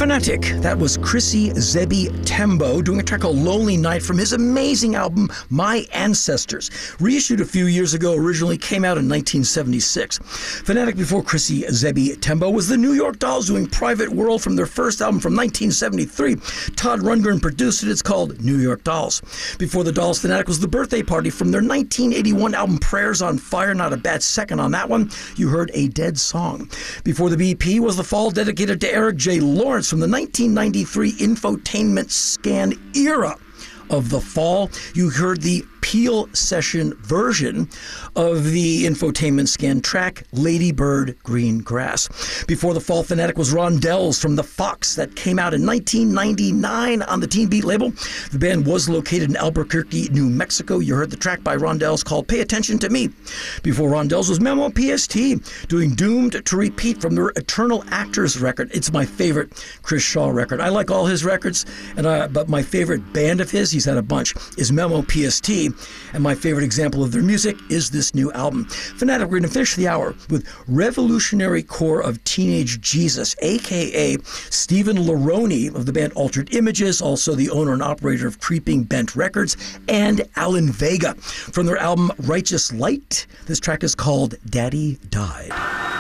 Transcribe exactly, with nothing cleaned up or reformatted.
Fanatic. That was Chrissy Zebi Tembo doing a track called Lonely Night from his amazing album, My Ancestors. Reissued a few years ago, originally came out in nineteen seventy-six. Fanatic before Chrissy Zebi Tembo was the New York Dolls doing Private World from their first album from nineteen seventy-three. Todd Rundgren produced it. It's called New York Dolls. Before the Dolls, Fanatic was the Birthday Party from their nineteen eighty-one album Prayers on Fire. Not a bad second on that one. You heard A Dead Song. Before the B P was The Fall, dedicated to Eric J. Lawrence from the nineteen ninety-three infotainment scan era of The Fall. You heard the Peel session version of the infotainment scan track Lady Bird Green Grass. Before The Fall, Fanatic was Rondell's from The Fox that came out in nineteen ninety-nine on the Teen Beat label. The band was located in Albuquerque, New Mexico. You heard the track by Rondell's called Pay Attention to Me. Before Rondell's was Memo P S T doing Doomed to Repeat from their Eternal Actors record. It's my favorite Chris Shaw record. I like all his records, and I, but my favorite band of his, he's had a bunch, is Memo P S T. And my favorite example of their music is this new album. Fanatic, we're going to finish the hour with Revolutionary Core of Teenage Jesus, a k a. Stephen Laroni of the band Altered Images, also the owner and operator of Creeping Bent Records, and Alan Vega. From their album Righteous Light, this track is called Daddy Died.